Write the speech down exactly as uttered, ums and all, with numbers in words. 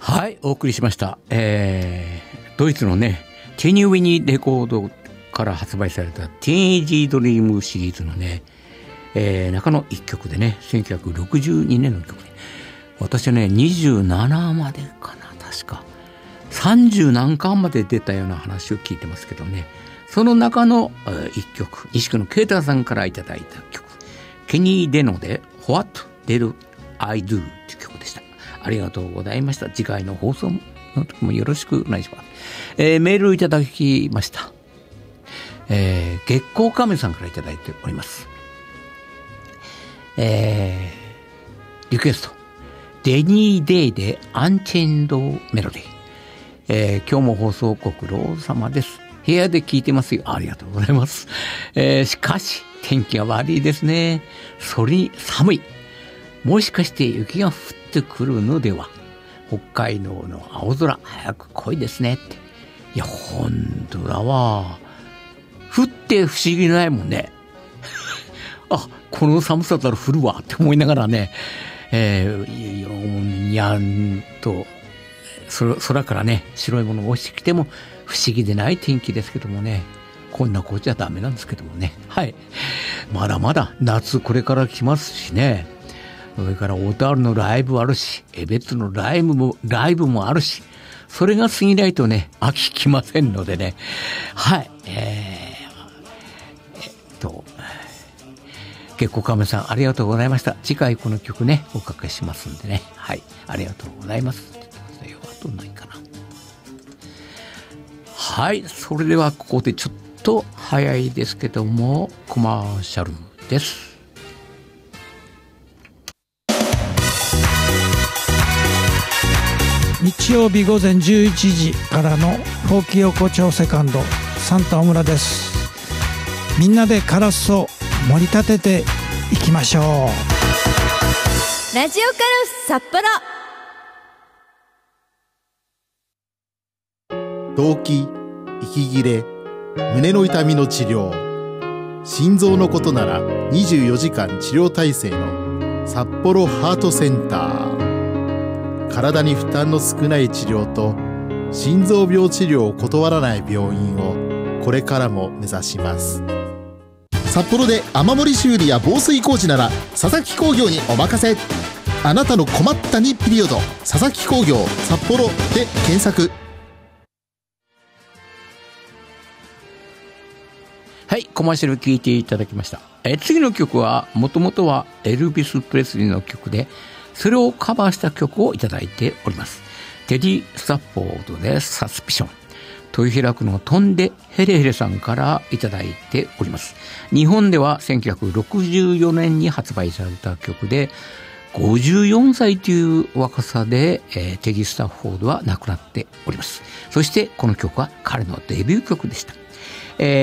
はい、お送りしました、えー、ドイツのねティニウィニレコードから発売されたティーンエイジドリームシリーズのね、えー、中の一曲でねせんきゅうひゃくろくじゅうにねんの曲で、私はねにじゅうななまでかな、確かさんじゅう何巻まで出たような話を聞いてますけどね、その中の一曲、西野啓太さんからいただいた曲、ケニー・デノで What Did I Do という曲でした。ありがとうございました。次回の放送の時もよろしくお願いします。えー、メールいただきました、えー、月光亀さんからいただいております。えー、リクエストデニー・デイでアンチェンドメロディー、えー、今日も放送ご苦労様です。部屋で聞いてますよ。ありがとうございます。えー、しかし天気が悪いですね。それに寒い。もしかして雪が降ってくるのでは。北海道の青空早く来いですねって。いや本当だわ。降って不思議ないもんね。あ、この寒さだら降るわって思いながらね、えー、にゃんと空からね白いものが落ちてきても不思議でない天気ですけどもね、こんなこっちゃダメなんですけどもね。はい、まだまだ夏これから来ますしね。それから小樽のライブあるし、江別のライブもライブもあるし、それが過ぎないとね秋来ませんのでね。はい、えー、えっと月光亀さんありがとうございました。次回この曲ねおかけしますんでね。はい、ありがとうございます。あとないかな。はい、それではここでちょっと早いですけどもコマーシャルです。 日曜日午前じゅういちじからのフォーキ横丁セカンドサンタオ村です。みんなでカラスを盛り立てていきましょう。 ラジオカラス札幌。 動悸、息切れ、胸の痛みの治療、心臓のことならにじゅうよじかん治療体制の札幌ハートセンター。体に負担の少ない治療と心臓病治療を断らない病院をこれからも目指します。札幌で雨漏り修理や防水工事なら佐々木工業にお任せ。あなたの困ったにピリオド、佐々木工業札幌で検索。 はい、コマーシャル聞いていただきました。え次の曲はもともとはエルビス・プレスリーの曲で、それをカバーした曲をいただいております。テディ・スタッフォードでサスピション。豊平区の飛んでヘレヘレさんからいただいております。日本ではせんきゅうひゃくろくじゅうよねんに発売された曲で、ごじゅうよんさいという若さで、えー、テディ・スタッフォードは亡くなっております。そしてこの曲は彼のデビュー曲でした。